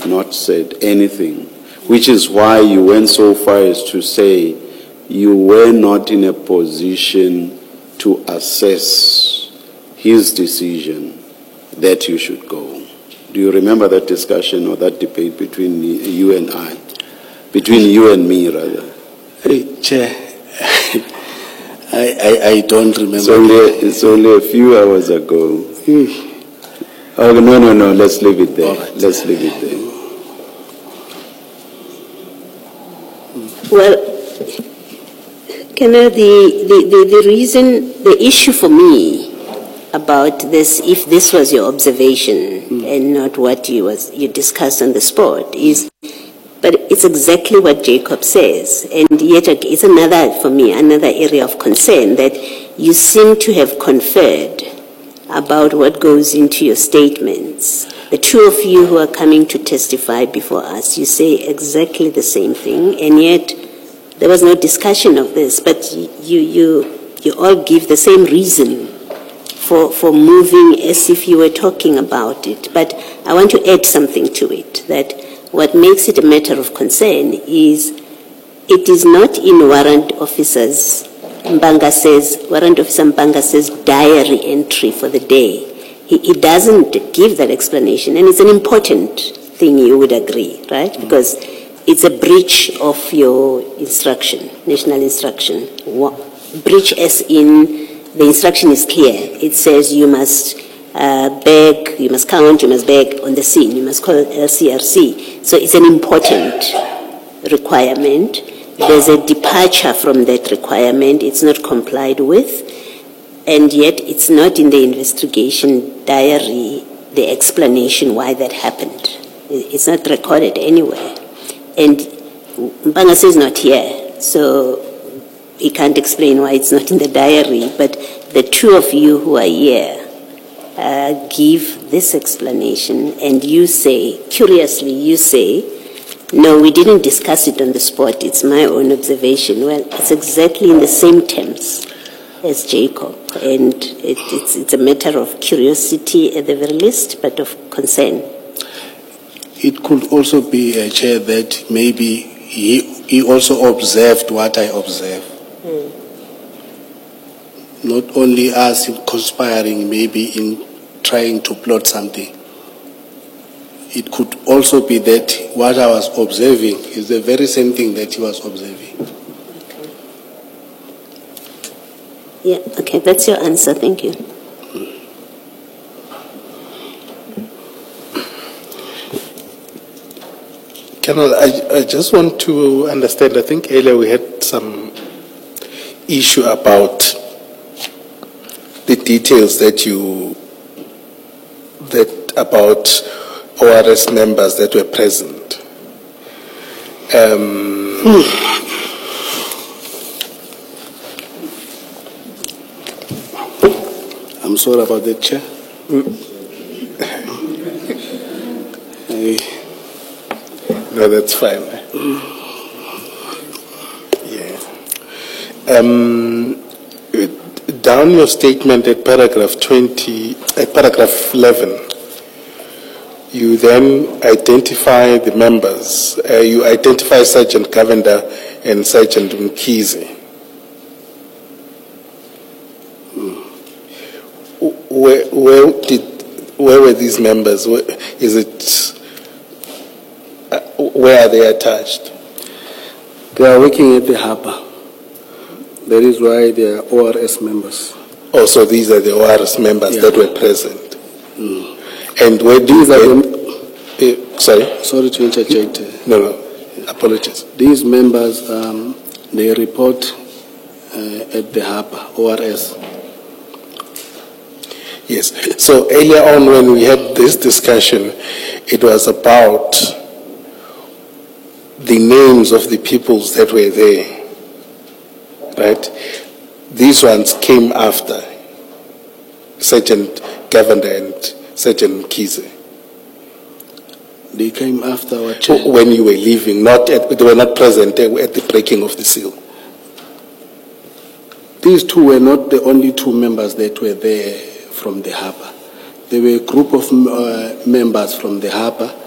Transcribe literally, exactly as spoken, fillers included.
not said anything, which is why you went so far as to say you were not in a position to assess his decision that you should go. Do you remember that discussion or that debate between you and I? Between you and me, rather? Hey, Chair, I, I, I don't remember. It's only, it's only a few hours ago. Oh, no, no, no, let's leave it there. Right. Let's leave it there. Well, Kenna, the, the, the, the reason, the issue for me about this, if this was your observation mm. and not what you, was, you discussed on the spot, is, but it's exactly what Jacob says. And yet it's another, for me, another area of concern that you seem to have conferred about what goes into your statements. The two of you who are coming to testify before us, you say exactly the same thing, and yet there was no discussion of this, but you, you, you all give the same reason for, for moving as if you were talking about it. But I want to add something to it, that what makes it a matter of concern is it is not in warrant officers Mbanga says, Warrant Officer Mbanga says diary entry for the day. He, he doesn't give that explanation, and it's an important thing, you would agree, right? Mm-hmm. Because it's a breach of your instruction, national instruction. Breach as in the instruction is clear. It says you must uh, beg, you must count, you must beg on the scene, you must call L C R C. So it's an important requirement. There's a departure from that requirement. It's not complied with, and yet it's not in the investigation diary, the explanation why that happened. It's not recorded anywhere. And Mbanga is not here, so he can't explain why it's not in the diary, but the two of you who are here uh, give this explanation, and you say, curiously, you say, no, we didn't discuss it on the spot. It's my own observation. Well, it's exactly in the same terms as Jacob. And it, it's, it's a matter of curiosity at the very least, but of concern. It could also be, a Chair, that maybe he, he also observed what I observed. Mm. Not only us conspiring, maybe in trying to plot something. It could also be that what I was observing is the very same thing that he was observing. Okay. Yeah, okay, that's your answer. Thank you. Colonel, I, I just want to understand, I think earlier we had some issue about the details that you, that about O R S members that were present. Um, I'm sorry about that, Chair. I, no, that's fine. Yeah. Um, down your statement at paragraph twenty, at paragraph eleven. You then identify the members. Uh, you identify Sergeant Govender and Sergeant Mkhize. Hmm. Where, where did, where were these members? Where, is it? Uh, where are they attached? They are working at the harbour. That is why they are O R S members. Oh, so these are the O R S members yeah. that were present. Hmm. And where these are them? Uh, sorry? Sorry to interject. No, no. Apologies. These members, um, they report uh, at the harbour, O R S. Yes. So earlier on when we had this discussion, it was about the names of the peoples that were there. Right? These ones came after Sergeant Govender and Sergeant Mkhize. They came after our chair. When you were leaving, not at, they were not present at the breaking of the seal. These two were not the only two members that were there from the harbour. There were a group of uh, members from the harbour